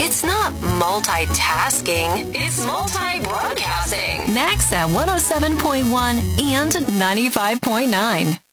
It's not multitasking. It's multi-broadcasting. Next at 107.1 and 95.9.